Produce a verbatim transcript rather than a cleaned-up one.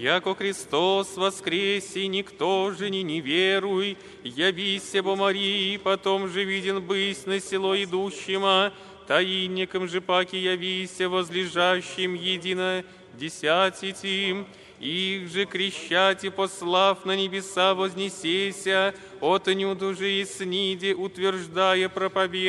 Яко Христос воскресе, никто же не не веруй, явися бо Марии, потом же виден бысь на село идущема, таинником же паки явися возлежащим едино десятитим, их же крещать и послав на небеса вознесеся, от нюду же и сниде утверждая проповедь.